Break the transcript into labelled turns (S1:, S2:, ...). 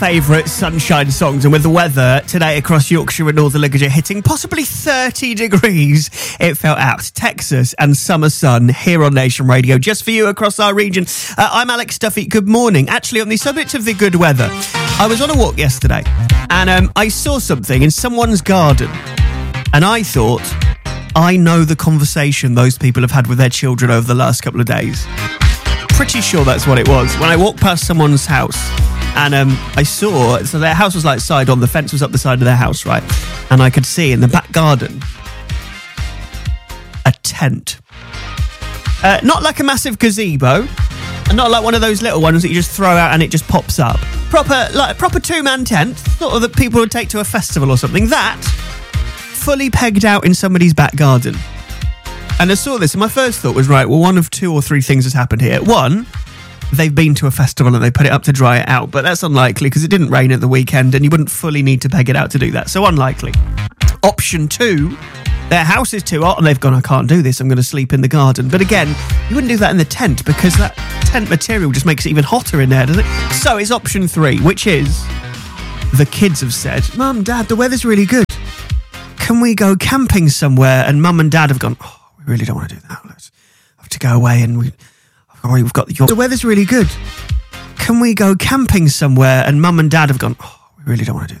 S1: favourite sunshine songs, and with the weather today across Yorkshire and Northern Lincolnshire hitting possibly 30 degrees, it felt apt. Texas and summer sun here on Nation Radio, just for you across our region. I'm Alex Duffy. Good morning. Actually, on the subject of the good weather, I was on a walk yesterday and I saw something in someone's garden, and I thought, I know the conversation those people have had with their children over the last couple of days. Pretty sure that's what it was. When I walked past someone's house and I saw, so their house was like side on, the fence was up the side of their house, right? And I could see in the back garden a tent. Not like a massive gazebo, and not like one of those little ones that you just throw out and it just pops up. Like a proper two-man tent, sort of that people would take to a festival or something. That, fully pegged out in somebody's back garden. And I saw this and my first thought was, right, well, one of two or three things has happened here. One, they've been to a festival and they put it up to dry it out, but that's unlikely because it didn't rain at the weekend and you wouldn't fully need to peg it out to do that, so unlikely. Option two, their house is too hot and they've gone, I can't do this, I'm going to sleep in the garden. But again, you wouldn't do that in the tent because that tent material just makes it even hotter in there, doesn't it? So it's option three, which is the kids have said, Mum, Dad, the weather's really good. Can we go camping somewhere? And Mum and Dad have gone, oh, we really don't want to do that. Let's have to go away and we've got the weather's really good. Can we go camping somewhere? And Mum and Dad have gone, oh, we really don't want to do that.